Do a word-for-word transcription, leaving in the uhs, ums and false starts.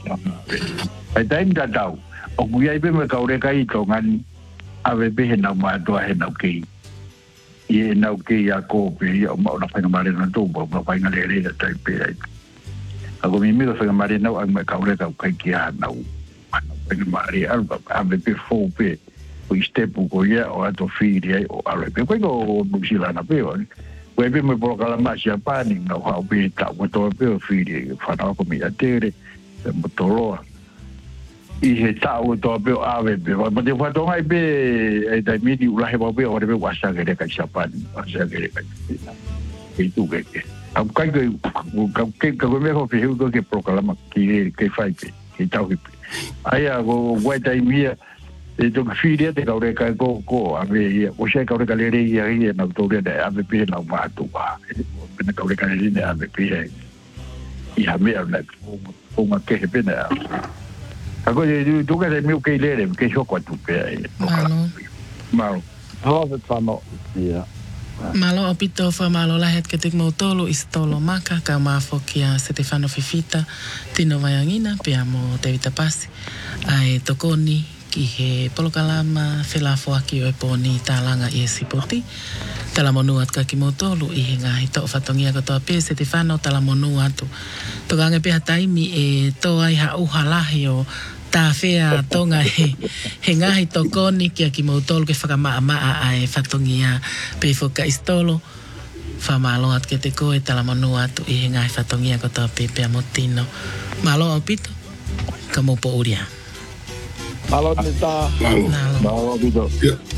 ai taim da dau o kuia ipe me kaure kai tongan ave be na ma do he na ke ye na ke ya ko pe o ma na fa na mare na to bo na fa na le le da tai pe ai a ko mi mi do fa mare na ang me kaure ka kai ki ha na u ma na fa na mare al ba ave be fo pe o step ko ye o ato fi ri o ave pe ko no bu si la na pe o Webe me por kala ma sia pani no ha be ta mo to pe fi ri fa na ko mi atere mo tolo i he ta o to pe ave be ma de fa to mai be e dai mi di ula he ba be o be wa sa ge ka sia pani wa sa ge ka e tu ge ke a ka ge ka ke ka me ho fi hu ke por kala ma ki ke fa pe ki ta hu ai a go wa dai mi e to fi ri te ka re ka ko ko ave o se ka re ka le ri ya ri na to re da ave pe na ma tu ba ne ka re ka ri ne ave pe i ha me na o ma ke pe na ka ko je tu ka de mi ke le ke so ko tu pe malo malo ho ve fa no ya malo opito fa malo la het ke tik mo tolo istolo maka ka ma fokia Stefano Fifita tino vayangina pe amo te vita pasi ai tokoni ki he polokalama whelafo aki o e pōni tālanga i e sipoti. Tala monua at ka ki motolu i he ngahi tō whatongia ko tō pē se te whanau tala monua atu. Tō gange peha taimi e tō ai ha uha lahi o tā whea tonga he, he ngahi tō koni ki a ki motolu ke whakamaa maa a e whatongia pē whoka istolo. Whamalo at ke te koe tala monua atu i he ngahi whatongia ko tō pē pēa motino. Malo au pito, ka mopo uria. Malo nita. Malo. Malo, Vito. Yeah.